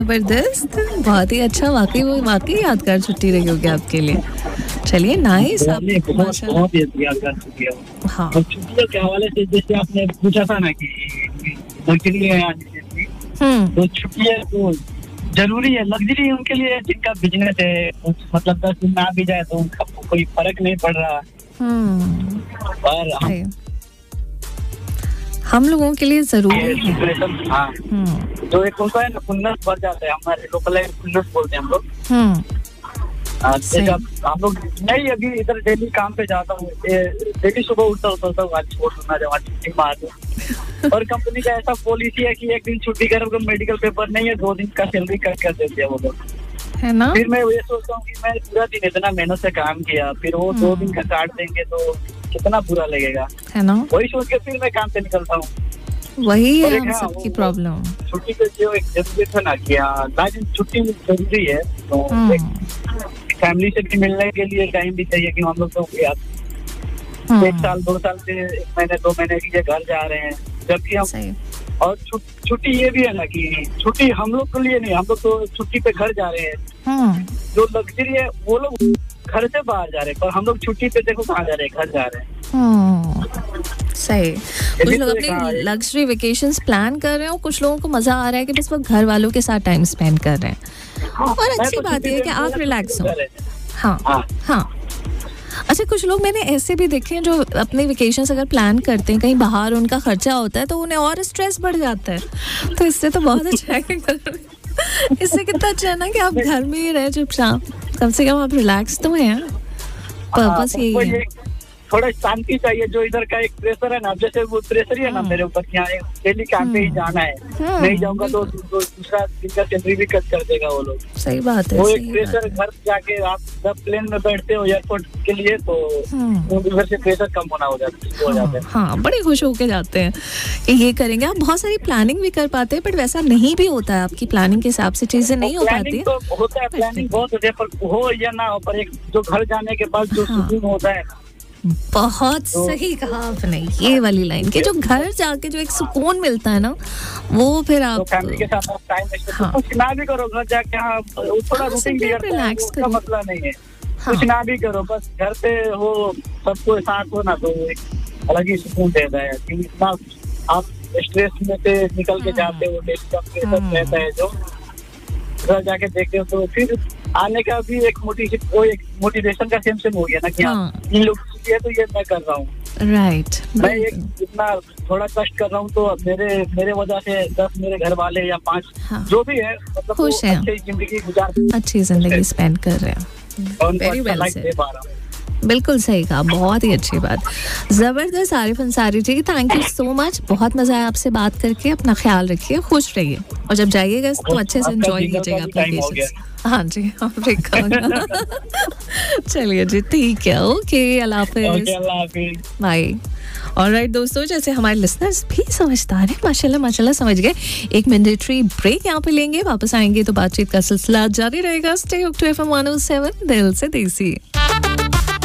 जबरदस्त, बहुत ही अच्छा, वाकई यादगार छुट्टी रही होगी आपके लिए। चलिए नाइस, आप बहुत ही यादगार छुट्टी है। हाँ, और छुट्टियों के हवाले से जैसे आपने पूछा था ना कि लग्जरी है या नहीं, तो छुट्टियाँ तो जरूरी है, लग्जरी है उनके लिए जिनका बिजनेस है, मतलब 10 दिन ना भी जाए तो उनका कोई फर्क नहीं पड़ रहा। और हम लोगों के लिए जरूरी है। हाँ, जो एक उनका है ना खुन्नस बढ़ जाता है, हमारे लोकल है खुन्नस बोलते हैं हम लोग। हम लोग नहीं, अभी इधर डेली काम पे जाता हूँ, डेली सुबह उठता हूँ आज छोड़ दूंगा जब आज छुट्टी मार दूँ। और कंपनी का ऐसा पॉलिसी है कि एक दिन छुट्टी करो, मेडिकल पेपर नहीं है, 2 दिन का सैलरी कट कर देते हैं वो लोग, है ना। फिर मैं ये सोचता हूँ कि मैं पूरा दिन इतना मेहनत से काम किया, फिर वो 2 दिन का काट देंगे तो कितना बुरा लगेगा, है ना। वही सोच के फिर मैं काम पे निकलता हूँ। वही है हम सबकी प्रॉब्लम। छुट्टी पे जो एक जरूरी था ना कि छुट्टी जरूरी है, तो फैमिली से भी मिलने के लिए टाइम भी चाहिए कि हम लोग तो 1 साल 2 साल से 1 महीने 2 महीने के लिए घर जा रहे हैं, जबकि हम और छुट्टी ये भी है ना कि छुट्टी हम लोग के लिए नहीं, हम लोग तो छुट्टी पे घर जा रहे हैं। जो लग्जरी है वो लोग घर से बाहर जा रहे हैं, पर हम लोग छुट्टी पे देखो कहाँ जा रहे हैं, घर जा रहे हैं। सही, कुछ लोग अपने लग्जरी वेकेशंस प्लान कर रहे हैं और कुछ लोगों को मजा आ रहा है कि बस वो घर वालों के साथ टाइम स्पेंड कर रहे हैं। और अच्छी बात है कि आप रिलैक्स हो। हाँ। अच्छा, कुछ लोग मैंने ऐसे भी देखे हैं जो अपने वेकेशंस अगर प्लान करते हैं कहीं बाहर, उनका खर्चा होता है तो उन्हें और स्ट्रेस बढ़ जाता है। तो इससे तो बहुत अच्छा है, इससे कितना अच्छा है ना कि आप घर में ही रहे चुपचाप, कम से कम आप रिलैक्स तो हैं। पर्पस यही है। थोड़ा शांति चाहिए, जो इधर का एक प्रेशर है ना, जैसे वो प्रेशर ही है ना मेरे ऊपर, यहाँ डेली काम पे ही जाना है, नहीं जाऊंगा तो दूसरा दिन का सैलरी भी कट कर देगा वो लोग। सही बात है। वो एक प्रेशर, घर जाके आप जब प्लेन में बैठते हो एयरपोर्ट के लिए तो उधर से प्रेशर कम हो जाता है। हाँ, बड़े खुश होके जाते हैं कि ये करेंगे। आप बहुत सारी प्लानिंग भी कर पाते हैं, बट वैसा नहीं भी होता है, आपकी प्लानिंग के हिसाब से चीजें नहीं हो पाती। तो होता है प्लानिंग बहुत होती है, पर हो या ना हो, पर एक जो घर जाने के बाद जो सुकून होता है। बहुत सही कहा आपने ये वाली लाइन, कि जो घर जाके जो एक सुकून मिलता है ना, वो फिर आप फैमिली के साथ टाइम कुछ ना भी करो, घर जाके थोड़ा रूटीन रिलैक्स का मसला नहीं है। कुछ ना भी करो, बस घर पे हो, सबको साथ हो ना, तो एक अलग ही सुकून देता है। इतना आप स्ट्रेस में से निकल के जाते हो, प्रेशर रहता है, जो घर जाके देखते हो तो फिर आने का भी एक मोटिवेशन का सेम हो गया ना कि इन लोग है तो ये मैं कर रहा हूँ। राइट। मैं एक इतना थोड़ा कष्ट कर रहा हूँ तो मेरे वजह से 10 मेरे घर वाले या 5 जो भी है, मतलब खुश है, अच्छी जिंदगी स्पेंड कर रहे हैं। वेरी वेल सेड, बिल्कुल सही कहा, बहुत ही अच्छी बात। जबरदस्त Arif Ansari ji, thank you so much, बहुत मजा आया आपसे बात करके। अपना ख्याल रखिए, खुश रहिए, और जब जाइएगा तो अच्छे से एंजॉय कीजिएगा अपना वेकेशंस। हाँ जी, अफ्रीका। चलिए जी, ठीक है, ओके, अल्लाह हाफिज, बाय। ऑलराइट दोस्तों, जैसे हमारे लिसनर्स भी समझदार हैं, माशाल्लाह समझ गए। एक मिनटरी ब्रेक यहाँ पे लेंगे, वापस आएंगे तो बातचीत का सिलसिला जारी रहेगा। स्टे हुक्ड टू FM 107, दिल से देसी।